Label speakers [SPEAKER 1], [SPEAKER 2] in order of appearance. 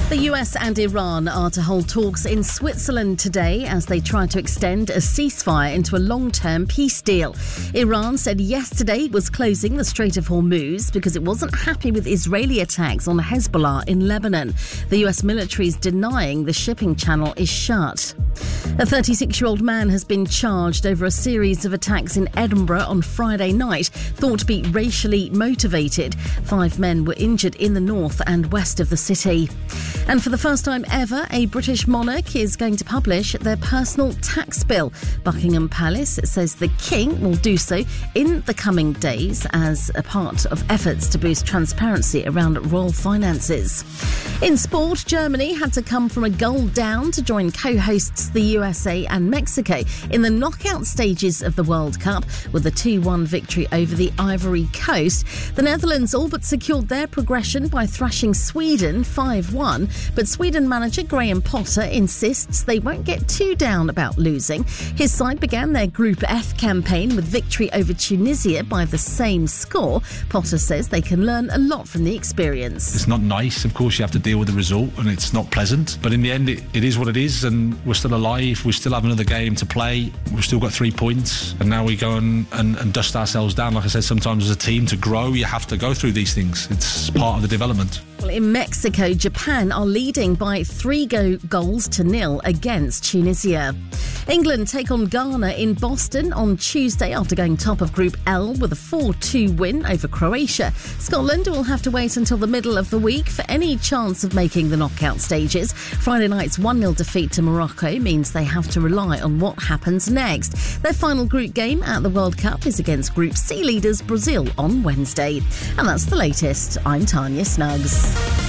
[SPEAKER 1] The US and Iran are to hold talks in Switzerland today as they try to extend a ceasefire into a long-term peace deal. Iran said yesterday it was closing the Strait of Hormuz because it wasn't happy with Israeli attacks on Hezbollah in Lebanon. The US military is denying the shipping channel is shut. A 36-year-old man has been charged over a series of attacks in Edinburgh on Friday night, thought to be racially motivated. 5 men were injured in the north and west of the city. And for the first time ever, a British monarch is going to publish their personal tax bill. Buckingham Palace says the King will do so in the coming days as a part of efforts to boost transparency around royal finances. In sport, Germany had to come from a goal down to join co-hosts the USA and Mexico in the knockout stages of the World Cup with a 2-1 victory over the Ivory Coast. The Netherlands all but secured their progression by thrashing Sweden 5-1. But Sweden manager Graham Potter insists they won't get too down about losing. His side began their Group F campaign with victory over Tunisia by the same score. Potter says they can learn a lot from the experience.
[SPEAKER 2] It's not nice, of course, you have to deal with the result and it's not pleasant. But in the end, it is what it is and we're still alive. We still have another game to play. We've still got 3 points and now we go and dust ourselves down. Like I said, sometimes as a team to grow, you have to go through these things. It's part of the development.
[SPEAKER 1] Well, in Mexico, Japan are leading by 3 goals to 0 against Tunisia. England take on Ghana in Boston on Tuesday after going top of Group L with a 4-2 win over Croatia. Scotland will have to wait until the middle of the week for any chance of making the knockout stages. Friday night's 1-0 defeat to Morocco means they have to rely on what happens next. Their final group game at the World Cup is against Group C leaders Brazil on Wednesday. And that's the latest. I'm Tanya Snuggs.